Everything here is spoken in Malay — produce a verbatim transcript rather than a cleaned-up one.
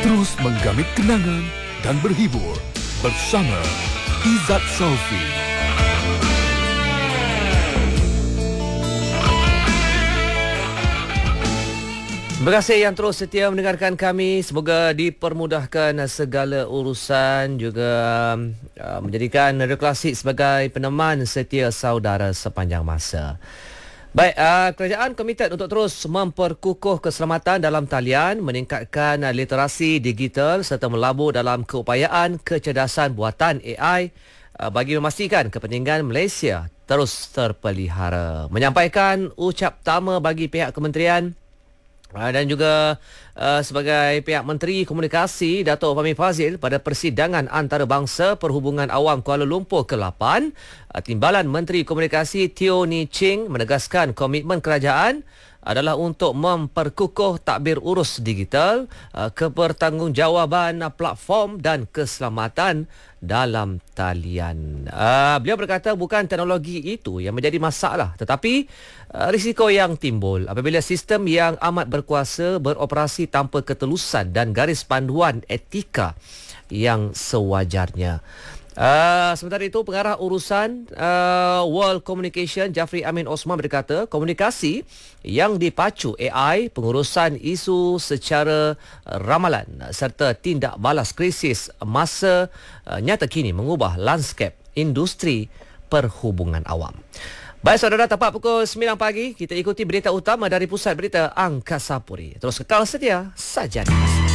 Terus menggamit kenangan dan berhibur bersama Izzat Saufi. Terima kasih yang terus setia mendengarkan kami. Semoga dipermudahkan segala urusan, juga uh, menjadikan Radio Klasik sebagai peneman setia saudara sepanjang masa. Baik, uh, kerajaan komited untuk terus memperkukuh keselamatan dalam talian, meningkatkan uh, literasi digital serta melabur dalam keupayaan kecerdasan buatan A I uh, bagi memastikan kepentingan Malaysia terus terpelihara. Menyampaikan ucap pertama bagi pihak kementerian dan juga uh, sebagai pihak Menteri Komunikasi Dato' Fahmi Fadzil pada persidangan antarabangsa Perhubungan Awam Kuala Lumpur ke lapan, uh, Timbalan Menteri Komunikasi Teo Ni Ching menegaskan komitmen kerajaan adalah untuk memperkukuh takbir urus digital, uh, kebertanggungjawaban uh, platform dan keselamatan dalam talian. Uh, beliau berkata bukan teknologi itu yang menjadi masalah, tetapi uh, risiko yang timbul apabila sistem yang amat berkuasa beroperasi tanpa ketelusan dan garis panduan etika yang sewajarnya. Uh, sementara itu, pengarah urusan uh, World Communication Jafri Amin Osman berkata komunikasi yang dipacu A I, pengurusan isu secara ramalan serta tindak balas krisis masa uh, nyata kini mengubah lanskap industri perhubungan awam. Baik saudara, tepat pukul sembilan pagi kita ikuti berita utama dari Pusat Berita Angkasa Puri. Terus kekal setia saja di